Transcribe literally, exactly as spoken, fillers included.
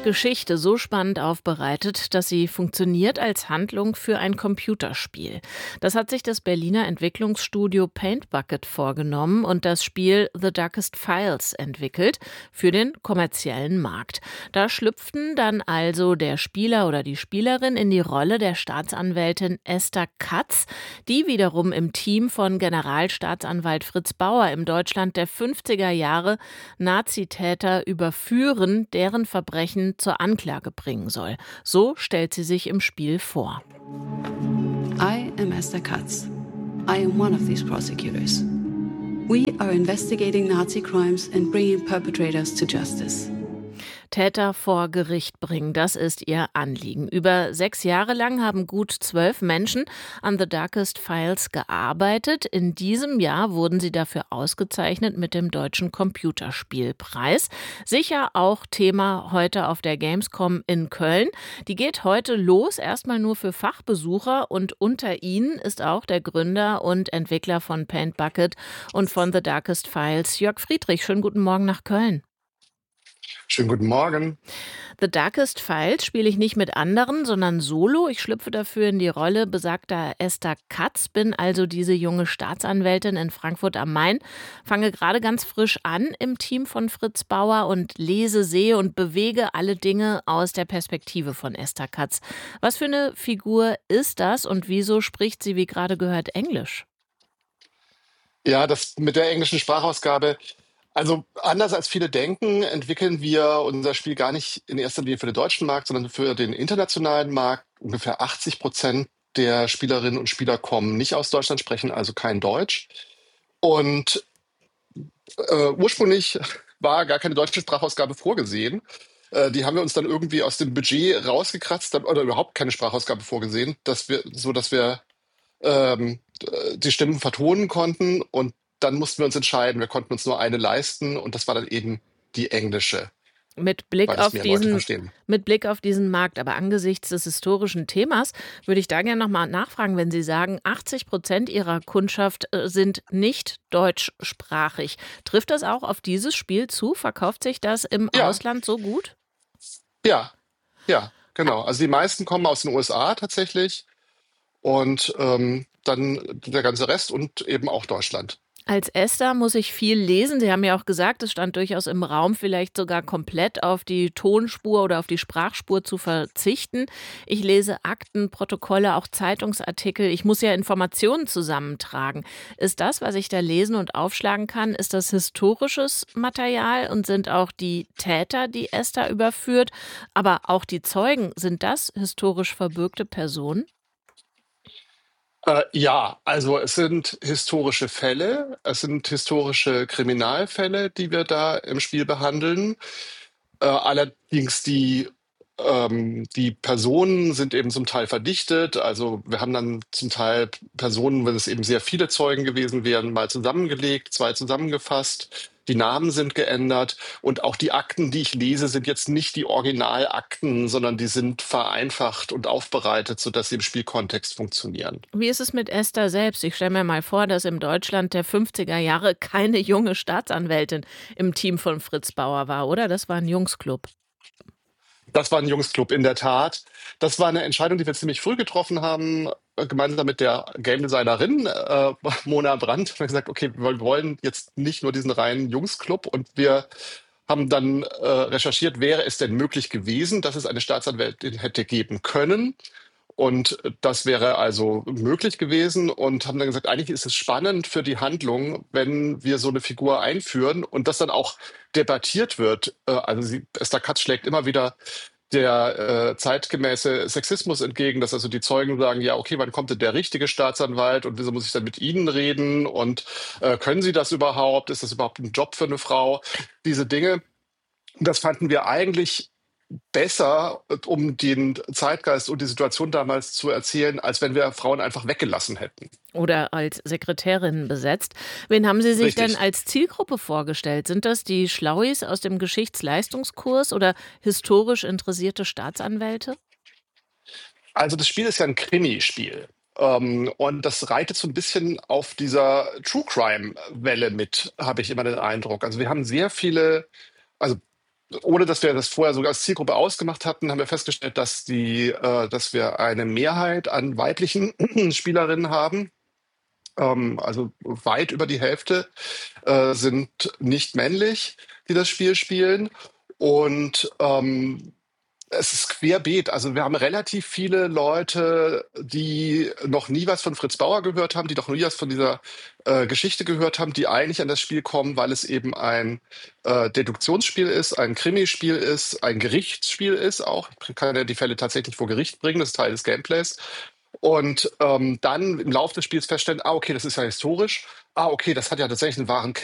Geschichte so spannend aufbereitet, dass sie funktioniert als Handlung für ein Computerspiel. Das hat sich das Berliner Entwicklungsstudio Paint Bucket vorgenommen und das Spiel The Darkest Files entwickelt für den kommerziellen Markt. Da schlüpften dann also der Spieler oder die Spielerin in die Rolle der Staatsanwältin Esther Katz, die wiederum im Team von Generalstaatsanwalt Fritz Bauer im Deutschland der fünfziger Jahre Nazitäter überführen, deren Verbrechen zur Anklage bringen soll. So stellt sie sich im Spiel vor. I am Esther Katz. I am one of these prosecutors. We are investigating Nazi crimes and bringing perpetrators to justice. Täter vor Gericht bringen, das ist ihr Anliegen. Über sechs Jahre lang haben gut zwölf Menschen an The Darkest Files gearbeitet. In diesem Jahr wurden sie dafür ausgezeichnet mit dem Deutschen Computerspielpreis. Sicher auch Thema heute auf der Gamescom in Köln. Die geht heute los, erstmal nur für Fachbesucher, und unter ihnen ist auch der Gründer und Entwickler von Paint Bucket und von The Darkest Files, Jörg Friedrich. Schönen guten Morgen nach Köln. Schönen guten Morgen. The Darkest Files spiele ich nicht mit anderen, sondern solo. Ich schlüpfe dafür in die Rolle besagter Esther Katz, bin also diese junge Staatsanwältin in Frankfurt am Main, fange gerade ganz frisch an im Team von Fritz Bauer und lese, sehe und bewege alle Dinge aus der Perspektive von Esther Katz. Was für eine Figur ist das und wieso spricht sie, wie gerade gehört, Englisch? Ja, das mit der englischen Sprachausgabe. Also anders als viele denken, entwickeln wir unser Spiel gar nicht in erster Linie für den deutschen Markt, sondern für den internationalen Markt. Ungefähr achtzig Prozent der Spielerinnen und Spieler kommen nicht aus Deutschland, sprechen also kein Deutsch. Und äh, ursprünglich war gar keine deutsche Sprachausgabe vorgesehen. Äh, die haben wir uns dann irgendwie aus dem Budget rausgekratzt, oder überhaupt keine Sprachausgabe vorgesehen, dass wir, so dass wir ähm, die Stimmen vertonen konnten, und dann mussten wir uns entscheiden. Wir konnten uns nur eine leisten, und das war dann eben die englische. Mit Blick weil das auf mehr Leute diesen, verstehen. mit Blick auf diesen Markt, aber angesichts des historischen Themas, würde ich da gerne nochmal nachfragen, wenn Sie sagen, achtzig Prozent Ihrer Kundschaft äh, sind nicht deutschsprachig. Trifft das auch auf dieses Spiel zu? Verkauft sich das im Ja, Ausland so gut? ja, ja, genau. Also die meisten kommen aus den U S A tatsächlich, und ähm, dann der ganze Rest und eben auch Deutschland. Als Esther muss ich viel lesen. Sie haben ja auch gesagt, es stand durchaus im Raum, vielleicht sogar komplett auf die Tonspur oder auf die Sprachspur zu verzichten. Ich lese Akten, Protokolle, auch Zeitungsartikel. Ich muss ja Informationen zusammentragen. Ist das, was ich da lesen und aufschlagen kann, ist das historisches Material und sind auch die Täter, die Esther überführt, aber auch die Zeugen, sind das historisch verbürgte Personen? Äh, ja, also es sind historische Fälle, es sind historische Kriminalfälle, die wir da im Spiel behandeln. Äh, allerdings die, ähm, die Personen sind eben zum Teil verdichtet. Also wir haben dann zum Teil Personen, wenn es eben sehr viele Zeugen gewesen wären, mal zusammengelegt, zwei zusammengefasst. Die Namen sind geändert, und auch die Akten, die ich lese, sind jetzt nicht die Originalakten, sondern die sind vereinfacht und aufbereitet, sodass sie im Spielkontext funktionieren. Wie ist es mit Esther selbst? Ich stelle mir mal vor, dass im Deutschland der fünfziger Jahre keine junge Staatsanwältin im Team von Fritz Bauer war, oder? Das war ein Jungsclub. Das war ein Jungsclub, in der Tat. Das war eine Entscheidung, die wir ziemlich früh getroffen haben, äh, gemeinsam mit der Game Designerin äh, Mona Brandt. Wir haben gesagt, okay, wir wollen jetzt nicht nur diesen reinen Jungsclub, und wir haben dann äh, recherchiert, wäre es denn möglich gewesen, dass es eine Staatsanwältin hätte geben können. Und das wäre also möglich gewesen, und haben dann gesagt, eigentlich ist es spannend für die Handlung, wenn wir so eine Figur einführen und das dann auch debattiert wird. Äh, Also sie, Esther Katz schlägt immer wieder der äh, zeitgemäße Sexismus entgegen, dass also die Zeugen sagen, ja, okay, wann kommt denn der richtige Staatsanwalt und wieso muss ich dann mit Ihnen reden, und äh, können Sie das überhaupt? Ist das überhaupt ein Job für eine Frau? Diese Dinge, das fanden wir eigentlich besser, um den Zeitgeist und die Situation damals zu erzählen, als wenn wir Frauen einfach weggelassen hätten. Oder als Sekretärin besetzt. Wen haben Sie sich denn Richtig. als Zielgruppe vorgestellt? Sind das die Schlauis aus dem Geschichtsleistungskurs oder historisch interessierte Staatsanwälte? Also das Spiel ist ja ein Krimi-Spiel. Ähm, und das reitet so ein bisschen auf dieser True Crime-Welle mit, habe ich immer den Eindruck. Also wir haben sehr viele, also ohne dass wir das vorher sogar als Zielgruppe ausgemacht hatten, haben wir festgestellt, dass die, äh, dass wir eine Mehrheit an weiblichen Spielerinnen haben. Ähm, also weit über die Hälfte äh, sind nicht männlich, die das Spiel spielen. Und ähm, es ist querbeet. Also wir haben relativ viele Leute, die noch nie was von Fritz Bauer gehört haben, die noch nie was von dieser äh, Geschichte gehört haben, die eigentlich an das Spiel kommen, weil es eben ein äh, Deduktionsspiel ist, ein Krimispiel ist, ein Gerichtsspiel ist auch. Ich kann ja die Fälle tatsächlich vor Gericht bringen, das ist Teil des Gameplays. Und ähm, dann im Laufe des Spiels feststellen, ah, okay, das ist ja historisch. Ah, okay, das hat ja tatsächlich einen wahren